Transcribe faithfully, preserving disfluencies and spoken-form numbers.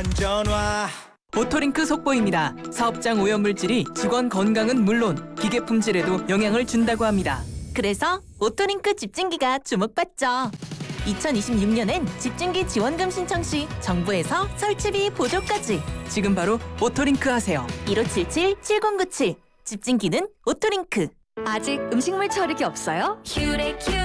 안전화. 오토링크 속보입니다. 사업장 오염물질이 직원 건강은 물론 기계 품질에도 영향을 준다고 합니다. 그래서 오토링크 집중기가 주목받죠. 이천이십육 년엔 집중기 지원금 신청 시 정부에서 설치비 보조까지. 지금 바로 오토링크 하세요. 일오칠칠 칠공구칠 집중기는 오토링크. 아직 음식물 처리기 없어요?